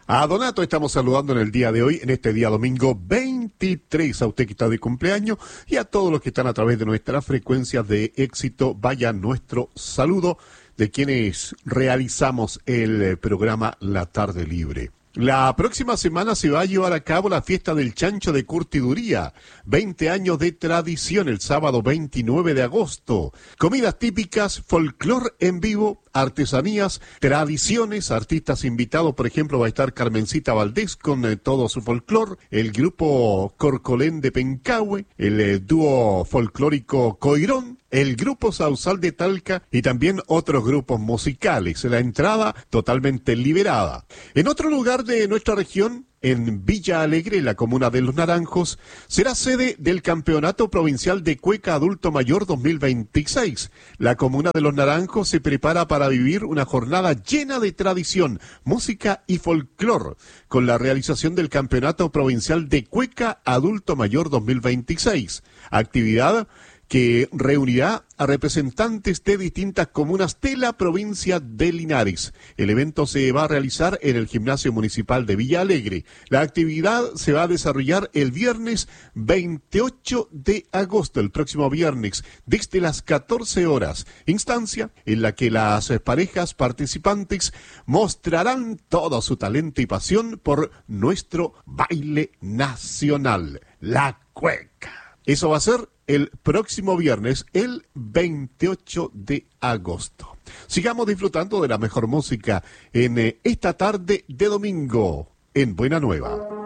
A Donato estamos saludando en el día de hoy, en este día domingo 23, a usted que está de cumpleaños y a todos los que están a través de nuestras frecuencias de éxito. Vaya nuestro saludo de quienes realizamos el programa La Tarde Libre. La próxima semana se va a llevar a cabo la fiesta del chancho de Curtiduría, 20 años de tradición el sábado 29 de agosto. Comidas típicas, folclor en vivo, artesanías, tradiciones, artistas invitados, por ejemplo va a estar Carmencita Valdés con todo su folclor, el grupo Corcolén de Pencahue, el dúo folclórico Coirón, el grupo Sausal de Talca y también otros grupos musicales. La entrada totalmente liberada. En otro lugar de nuestra región, en Villa Alegre, la comuna de Los Naranjos, será sede del Campeonato Provincial de Cueca Adulto Mayor 2026. La comuna de Los Naranjos se prepara para vivir una jornada llena de tradición, música y folclor, con la realización del Campeonato Provincial de Cueca Adulto Mayor 2026. Actividad que reunirá a representantes de distintas comunas de la provincia de Linares. El evento se va a realizar en el Gimnasio Municipal de Villa Alegre. La actividad se va a desarrollar el viernes 28 de agosto, el próximo viernes, desde las 14 horas, instancia en la que las parejas participantes mostrarán todo su talento y pasión por nuestro baile nacional, la cueca. Eso va a ser el próximo viernes, el 28 de agosto. Sigamos disfrutando de la mejor música en esta tarde de domingo en Buena Nueva.